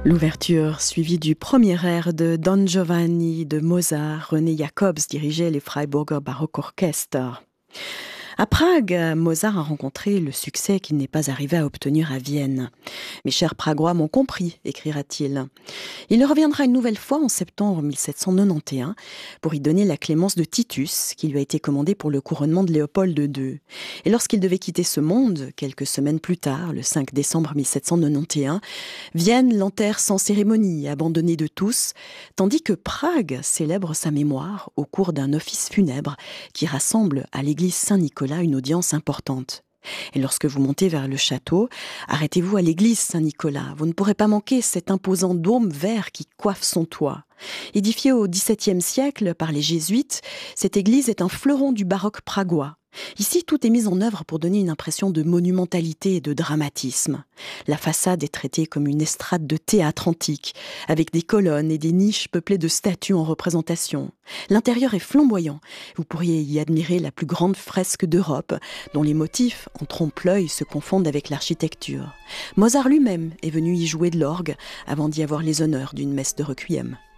L'ouverture suivie du premier air de Don Giovanni de Mozart, René Jacobs dirigeait les Freiburger Barockorchester. À Prague, Mozart a rencontré le succès qu'il n'est pas arrivé à obtenir à Vienne. « Mes chers Pragois m'ont compris », écrira-t-il. Il reviendra une nouvelle fois en septembre 1791 pour y donner la clémence de Titus, qui lui a été commandée pour le couronnement de Léopold II. Et lorsqu'il devait quitter ce monde, quelques semaines plus tard, le 5 décembre 1791, Vienne l'enterre sans cérémonie, abandonné de tous, tandis que Prague célèbre sa mémoire au cours d'un office funèbre qui rassemble à l'église Saint-Nicolas une audience importante. Et lorsque vous montez vers le château, arrêtez-vous à l'église Saint-Nicolas. Vous ne pourrez pas manquer cet imposant dôme vert qui coiffe son toit. Édifiée au XVIIe siècle par les jésuites, cette église est un fleuron du baroque pragois. Ici, tout est mis en œuvre pour donner une impression de monumentalité et de dramatisme. La façade est traitée comme une estrade de théâtre antique, avec des colonnes et des niches peuplées de statues en représentation. L'intérieur est flamboyant. Vous pourriez y admirer la plus grande fresque d'Europe, dont les motifs, en trompe-l'œil, se confondent avec l'architecture. Mozart lui-même est venu y jouer de l'orgue, avant d'y avoir les honneurs d'une messe de requiem.